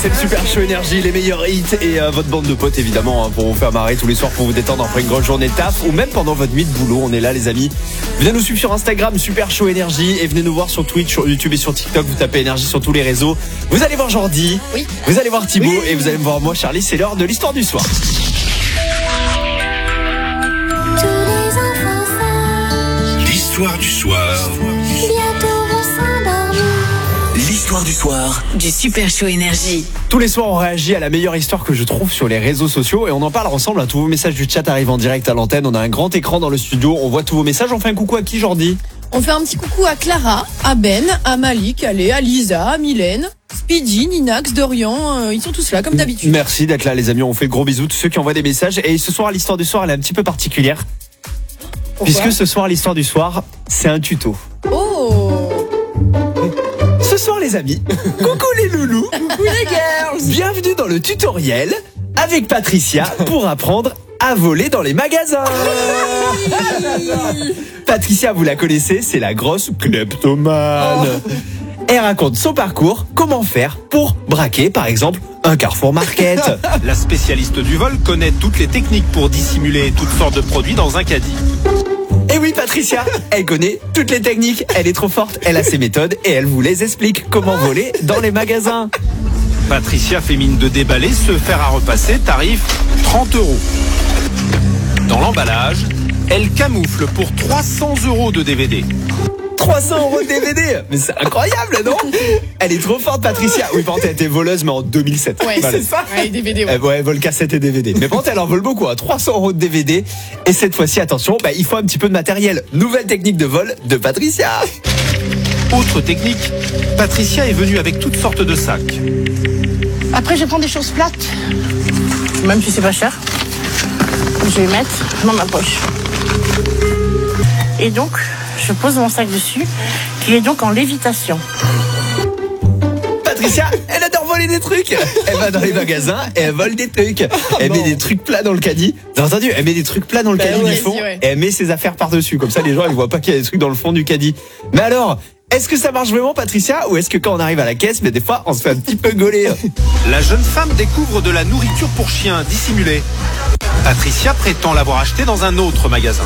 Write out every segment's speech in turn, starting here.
c'est le Super Show Énergie, les meilleurs hits et votre bande de potes évidemment pour vous faire marrer tous les soirs, pour vous détendre après une grosse journée de taf ou même pendant votre nuit de boulot. On est là les amis. Venez nous suivre sur Instagram Super Show Énergie et venez nous voir sur Twitch, sur YouTube et sur TikTok. Vous tapez Énergie sur tous les réseaux. Vous allez voir Jordi, oui. Vous allez voir Thibaut et vous allez me voir moi Charlie. C'est l'heure de l'histoire du soir. L'histoire du soir. L'histoire du soir du Super Show Énergie. Tous les soirs, on réagit à la meilleure histoire que je trouve sur les réseaux sociaux et on en parle ensemble. Tous vos messages du chat arrivent en direct à l'antenne. On a un grand écran dans le studio. On voit tous vos messages. On fait un coucou à qui, Jordi? On fait un petit coucou à Clara, à Ben, à Malik, à Lisa, à Mylène, Speedy, Ninax, Dorian. Ils sont tous là comme d'habitude. Merci d'être là, les amis. On fait gros bisous tous ceux qui envoient des messages. Et ce soir, l'histoire du soir, elle est un petit peu particulière. Pourquoi? Puisque ce soir, l'histoire du soir, c'est un tuto. Oh! Ce soir, les amis, coucou les loulous, Coucou les girls. Bienvenue dans le tutoriel avec Patricia pour apprendre à voler dans les magasins. Patricia, vous la connaissez, c'est la grosse kleptomane. Elle raconte son parcours, comment faire pour braquer, par exemple, un Carrefour Market. La spécialiste du vol connaît toutes les techniques pour dissimuler toutes sortes de produits dans un caddie. Et oui, Patricia, elle connaît toutes les techniques. Elle est trop forte, elle a ses méthodes et elle vous les explique. Comment voler dans les magasins. Patricia fait mine de déballer ce fer à repasser, tarif 30 €. Dans l'emballage, elle camoufle pour 300 € de DVD. 300 € de DVD. Mais c'est incroyable, non? Elle est trop forte, Patricia. Oui, par contre, elle était voleuse, mais en 2007. Ouais, Voilà. c'est ça. Ouais, DVD, ouais. Elle vole cassette et DVD. Mais par contre, elle en vole beaucoup, 300 € de DVD. Et cette fois-ci, attention, il faut un petit peu de matériel. Nouvelle technique de vol de Patricia. Autre technique, Patricia est venue avec toutes sortes de sacs. Après, je prends des choses plates, même si c'est pas cher. Je vais mettre dans ma poche. Et donc, je pose mon sac dessus, qui est donc en lévitation. Patricia, elle adore voler des trucs. Elle va dans les magasins et elle vole des trucs. Elle met des trucs plats dans le caddie. T'as entendu? Elle met des trucs plats dans le caddie du fond et elle met ses affaires par-dessus. Comme ça, les gens, ils voient pas qu'il y a des trucs dans le fond du caddie. Mais alors, est-ce que ça marche vraiment, Patricia? Ou est-ce que quand on arrive à la caisse, mais des fois, on se fait un petit peu gauler? La jeune femme découvre de la nourriture pour chiens dissimulée. Patricia prétend l'avoir acheté dans un autre magasin.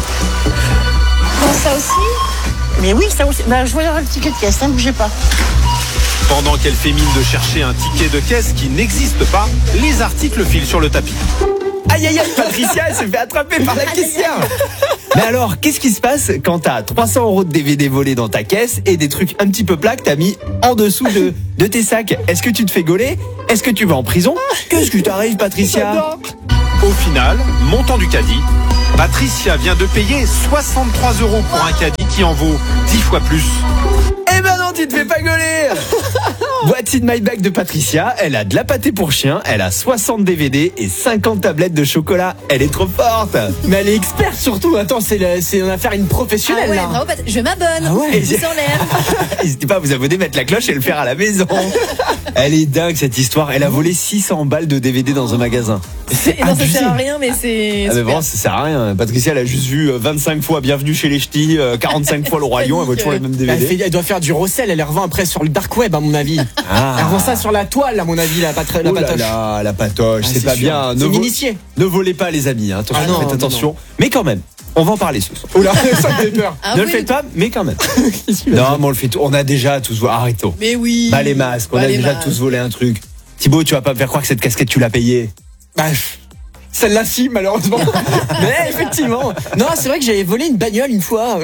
Ça aussi? Mais oui, ça aussi. Je vois le ticket de caisse, ne bougez pas. Pendant qu'elle fait mine de chercher un ticket de caisse qui n'existe pas, les articles filent sur le tapis. Aïe aïe aïe, Patricia, elle s'est fait attraper par la caissière. Mais alors, qu'est-ce qui se passe quand t'as 300 € de DVD volés dans ta caisse et des trucs un petit peu plats que t'as mis en dessous de tes sacs? Est-ce que tu te fais gauler? Est-ce que tu vas en prison? Qu'est-ce qui t'arrive, Patricia? Au final, montant du caddie, Patricia vient de payer 63 € pour un caddie qui en vaut 10 fois plus. Eh ben non, tu te fais pas gauler. Voici de My Bag de Patricia. Elle a de la pâtée pour chien, elle a 60 DVD et 50 tablettes de chocolat. Elle est trop forte. Mais elle est experte surtout. Attends, c'est une affaire une professionnelle Ah ouais, là. bravo, je m'abonne. Ah ouais. Pouce en l'air. N'hésitez pas à vous abonner, mettre la cloche et le faire à la maison. Elle est dingue cette histoire. Elle a volé 600 balles de DVD dans un magasin. Non, ça sert à rien, mais c'est. Ah mais super. bon, ça sert à rien. Patricia, elle a juste vu 25 fois Bienvenue chez les Ch'tis, 45 fois Le Roi Lion. Elle voit toujours les mêmes DVD. Elle doit faire du recel. Elle les revend après sur le dark web à mon avis. Ah. Elle revend ça sur la toile à mon avis, la Oh là patoche. là, la patoche, Ah, c'est pas sûr. bien. C'est une initiée. Ne volez pas les amis, hein. Attention, Ah non, faites non, attention. Mais quand même, on va en parler ce soir. Oh là, ça me fait peur. Ah Ne oui, le faites pas, mais quand même. Non, mais on le fait tout. On a déjà tous volé. Arrêtons. Mais oui. Bah les masques, on a les déjà masques. tous volé un truc. Thibaut, tu vas pas me faire croire que cette casquette tu l'as payée. Bah, celle-là si, malheureusement. Mais effectivement. Non, c'est vrai que j'avais volé une bagnole une fois.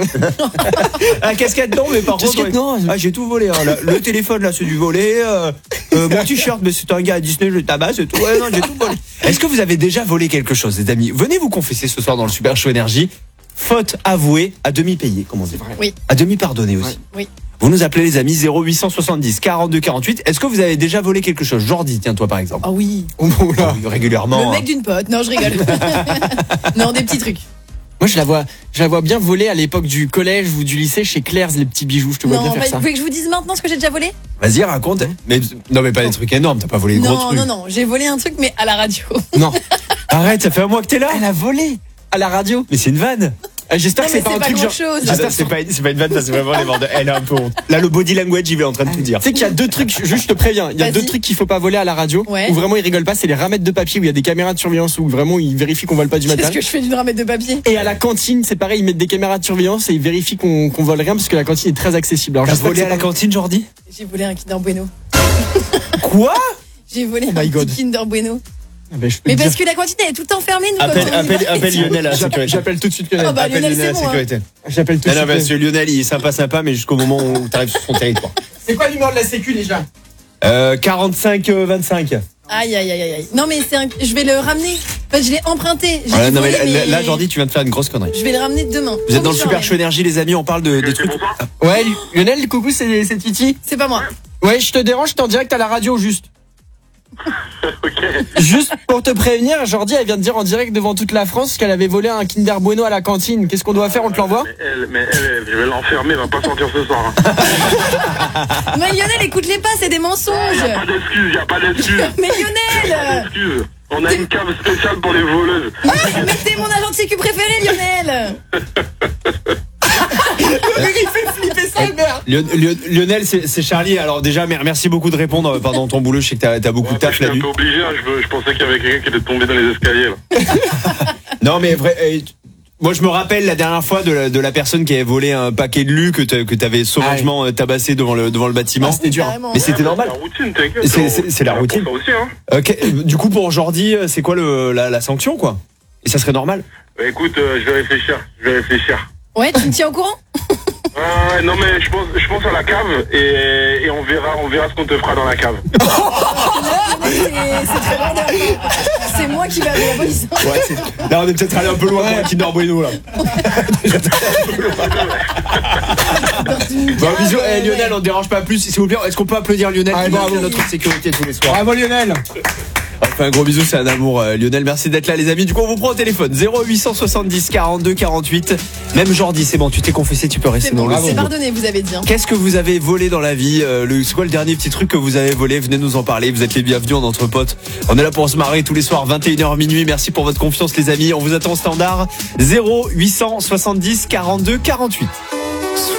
La casquette non, mais par contre. Casquette, non. Ah, j'ai tout volé. Hein. Le téléphone là, c'est du volé. Mon t-shirt, mais c'est un gars à Disney, je le tabasse et tout. Ouais, non, j'ai tout volé. Est-ce que vous avez déjà volé quelque chose, les amis? Venez vous confesser ce soir dans le Super Show Énergie. Faute avouée, à demi payée, comme on dit. Oui. À demi pardonnée aussi. Oui. Vous nous appelez les amis 0870 42 48. Est-ce que vous avez déjà volé quelque chose? Jordi, tiens toi par exemple. Ah oui. Oh là. Oui, régulièrement. Le mec d'une pote. Non, je rigole. Non, des petits trucs. Moi, je la vois bien voler à l'époque du collège ou du lycée chez Claire's, les petits bijoux. Je te vois Non, bien faire vous ça. voulez que je vous dise maintenant ce que j'ai déjà volé? Vas-y, raconte. Mais non, mais pas des trucs énormes. T'as pas volé des gros Non, trucs. non. J'ai volé un truc, mais à la radio. Non. Arrête, ça fait un mois que t'es là. Elle a volé à la radio. Mais c'est une vanne. J'espère que c'est pas un truc genre. chose. C'est pas une vanne, c'est vraiment les vendeurs. Elle a un peu honte. Là, le body language, il est en train de tout dire. Tu sais qu'il y a 2 trucs, juste je te préviens, il y a Vas-y. 2 trucs qu'il faut pas voler à la radio, où vraiment ils rigolent pas, c'est les ramettes de papier, où il y a des caméras de surveillance, où vraiment ils vérifient qu'on vole pas du Qu'est-ce matériel. que je fais d'une ramette de papier? Et à la cantine, c'est pareil, ils mettent des caméras de surveillance et ils vérifient qu'on vole rien parce que la cantine est très accessible. Alors T'as j'espère volé que à la c'est cantine, Jordi? J'ai volé un Kinder Bueno. Quoi? J'ai volé Oh un my God. petit Kinder Bueno. pas- Ben, je peux Mais te parce dire- que la cantine elle est tout le temps fermée, nous. quand on y va. Appelle Lionel à la sécurité. J'appelle tout de suite Lionel. Ah bah, Appelle Lionel, Lionel à la c'est bon, sécurité. J'appelle tout de Non, suite. non, parce que Lionel, il est sympa, mais jusqu'au moment où tu arrives sur son territoire. C'est quoi le numéro de la sécu déjà? 45-25. Aïe, aïe, aïe, aïe. Non, mais je vais le ramener. En fait, je l'ai emprunté. J'ai Voilà, non, volé, mais là, Jordi, tu viens de faire une grosse connerie. Je vais le ramener demain. Vous êtes dans le Promis, Super je Show Énergie, les amis, on parle des trucs. Ouais, Lionel, coucou, c'est Titi. C'est pas moi. Ouais, je te dérange, t'es en direct à la radio juste. Juste pour te prévenir, Jordi, elle vient de dire en direct devant toute la France qu'elle avait volé un Kinder Bueno à la cantine. Qu'est-ce qu'on doit faire? On te l'envoie? Mais elle, je vais l'enfermer, elle va pas sortir ce soir. Mais Lionel, écoute-les pas, c'est des mensonges. Y a pas d'excuse. Mais Lionel, Excuse. On a une cave spéciale pour les voleuses. mais t'es mon agent de sécu préféré, Lionel. Il fait flipper ça, merde. Lionel, c'est Charlie. Alors déjà, merci beaucoup de répondre pendant ton boulot. Je sais que t'as beaucoup de taf la J'étais nuit. un peu obligé, hein, je pensais qu'il y avait quelqu'un qui était tombé dans les escaliers là. Non, mais vrai. Moi, je me rappelle la dernière fois de la personne qui avait volé un paquet de lu que t'avais sauvagement tabassé devant le bâtiment. C'était dur. Carrément. Mais c'était normal. C'est la routine, t'inquiète. C'est la routine. Pour ça aussi, hein. Ok, du coup, pour aujourd'hui, c'est quoi la sanction, quoi? Et ça serait normal? Bah, écoute, je vais réfléchir. Ouais, tu me tiens au courant? Non mais je pense à la cave et on verra ce qu'on te fera dans la cave. C'est très vendeur. C'est moi qui vais appeler la police. Ouais, là, on est peut-être allé un peu loin pour un Kinder Bueno, là. Bon, bisous. Lionel, on ne dérange pas plus, s'il vous plaît. Est-ce qu'on peut applaudir Lionel qui bravo. fait notre sécurité tous les soirs? Bravo Lionel. Enfin, un gros bisou, c'est un amour, Lionel. Merci d'être là, les amis. Du coup, on vous prend au téléphone 0870 42 48. Même Jordi, c'est bon, tu t'es confessé, tu peux rester C'est dans bon, le c'est studio. pardonné, vous avez dit. Hein. Qu'est-ce que vous avez volé dans la vie? C'est quoi le dernier petit truc que vous avez volé? Venez nous en parler. Vous êtes les bienvenus entre potes. On est là pour se marrer tous les soirs, 21h minuit. Merci pour votre confiance, les amis. On vous attend au standard 0870 42 48.